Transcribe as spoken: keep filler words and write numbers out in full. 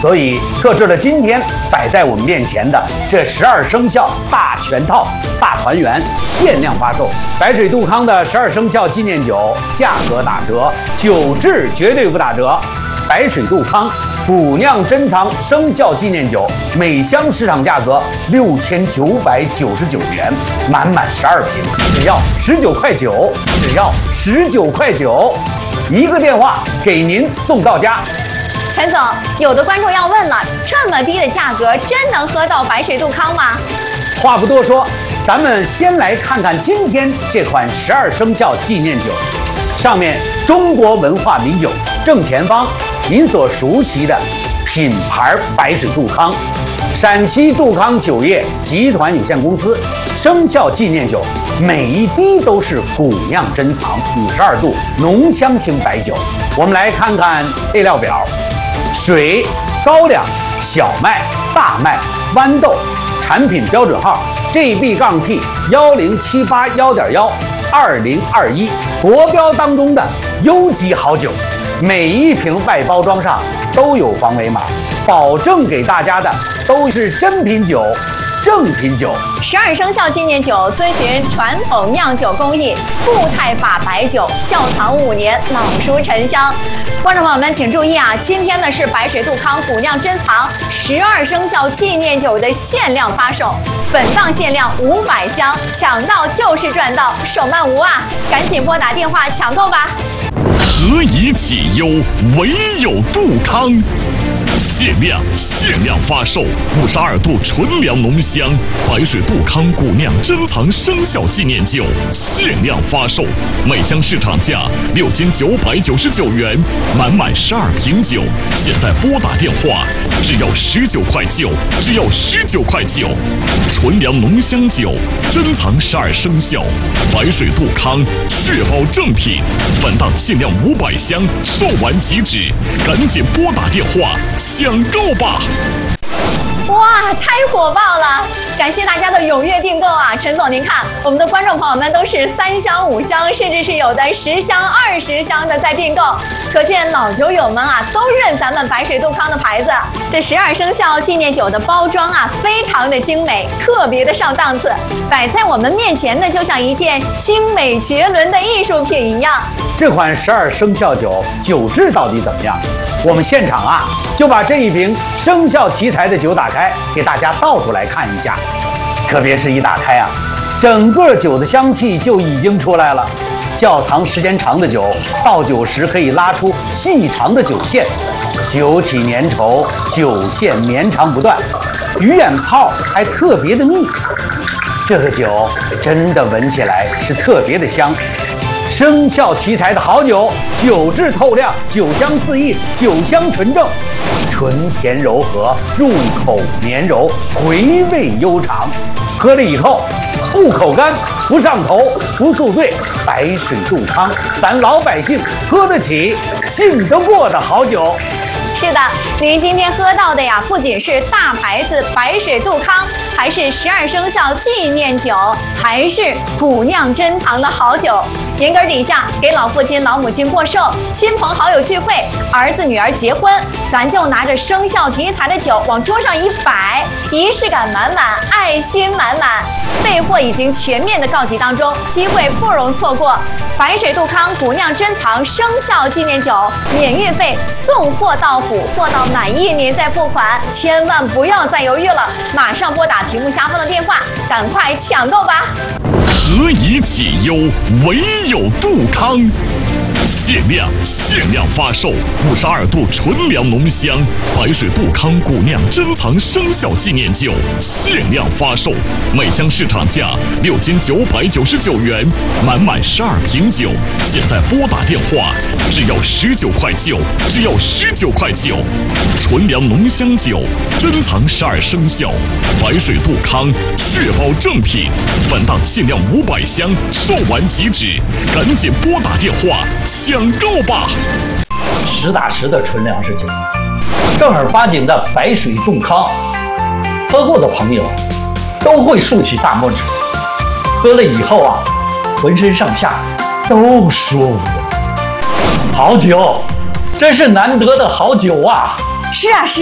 所以特制了今天摆在我们面前的这十二生肖大全套、大团圆，限量发售。白水杜康的十二生肖纪念酒价格打折，酒质绝对不打折。白水杜康古酿珍藏生肖纪念酒，每箱市场价格六千九百九十九元，满满十二瓶，只要十九块九，只要十九块九，一个电话给您送到家。 陈总，有的观众要问了，这么低的价格，真能喝到白水杜康吗？ 话不多说，咱们先来看看今天这款十二生肖纪念酒，上面中国文化名酒，正前方您所熟悉的品牌白水杜康，陕西杜康酒业集团有限公司生肖纪念酒，每一滴都是古酿珍藏，五十二度浓香型白酒。我们来看看配料表。水、高粱、小麦、大麦、豌豆，产品标准号 G B T 幺零七八幺点幺二零二一，国标当中的优级好酒。每一瓶外包装上都有防伪码，保证给大家的都是真品酒。正品酒， 十二生肖纪念酒遵循传统酿酒工艺，固态法白酒，窖藏五年，老熟陈香。观众朋友们请注意啊，今天呢是白水杜康古酿珍藏十二生肖纪念酒的限量发售，本档限量五百箱，抢到就是赚到，手慢无啊！赶紧拨打电话抢购吧。 何以解忧，唯有杜康。限量限量发售五十二度纯粮浓香白水杜康古酿珍藏生肖纪念酒，限量发售，每箱市场价六千九百九十九元，满满十二瓶酒，现在拨打电话，只要十九块九，只要十九块九，纯粮浓香酒，珍藏十二生肖，白水杜康，确保正品，本档限量五百箱，售完即止，赶紧拨打电话抢购吧！ 哇，太火爆了！感谢大家的踊跃订购啊！陈总，您看，我们的观众朋友们都是三箱、五箱，甚至是有的十箱、二十箱的在订购，可见老酒友们啊都认咱们白水杜康的牌子。这十二生肖纪念酒的包装啊，非常的精美，特别的上档次，摆在我们面前呢，就像一件精美绝伦的艺术品一样。 这款十二生肖酒酒质到底怎么样？我们现场啊就把这一瓶生肖题材的酒打开，给大家倒出来看一下。特别是一打开啊，整个酒的香气就已经出来了。窖藏时间长的酒，倒酒时可以拉出细长的酒线，酒体粘稠，酒线绵长不断，鱼眼泡还特别的密。这个酒真的闻起来是特别的香。生肖题材的好酒，酒质透亮，酒香四溢，酒香纯正，醇甜柔和，入口绵柔，回味悠长。喝了以后不口干，不上头，不宿醉。白水杜康，咱老百姓喝得起，信得过的好酒。 是的，您今天喝到的呀，不仅是大牌子白水杜康，还是十二生肖纪念酒，还是古酿珍藏的好酒。年根底下，给老父亲、老母亲过寿，亲朋好友聚会，儿子女儿结婚，咱就拿着生肖题材的酒往桌上一摆，仪式感满满，爱心满满。备货已经全面的告急当中，机会不容错过。白水杜康古酿珍藏生肖纪念酒，免运费，送货到府，货到满意您再付款，千万不要再犹豫了，马上拨打屏幕下方的电话，赶快抢购吧！ 何以解忧，唯有杜康。限量限量发售五十二度纯粮浓香白水杜康古酿珍藏生肖纪念酒，限量发售，每箱市场价六千九百九十九元，满满十二瓶酒，现在拨打电话，只要十九块九，只要十九块九，纯粮浓香酒，珍藏十二生肖，白水杜康，确保正品，本档限量五百箱，售完即止，赶紧拨打电话抢购吧！ 实打实的纯粮食酒，正儿八经的白水杜康，喝过的朋友都会竖起大拇指，喝了以后啊，浑身上下都舒服。好酒，真是难得的好酒啊！ 是啊，是。